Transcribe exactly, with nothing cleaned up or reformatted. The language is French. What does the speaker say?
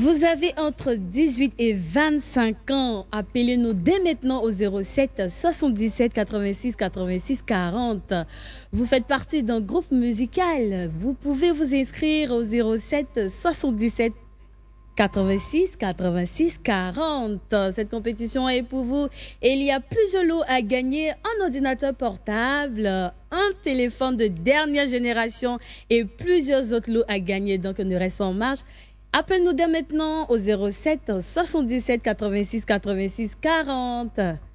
Vous avez entre dix-huit et vingt-cinq ans. Appelez-nous dès maintenant au zéro sept soixante-dix-sept quatre-vingt-six quatre-vingt-six quarante. Vous faites partie d'un groupe musical. Vous pouvez vous inscrire au zéro sept soixante-dix-sept quatre-vingt-six quatre-vingt-six quarante. Cette compétition est pour vous et il y a plusieurs lots à gagner: un ordinateur portable, un téléphone de dernière génération et plusieurs autres lots à gagner. Donc ne reste pas en marche. Appelle-nous dès maintenant au zéro sept soixante-dix-sept quatre-vingt-six quatre-vingt-six quarante.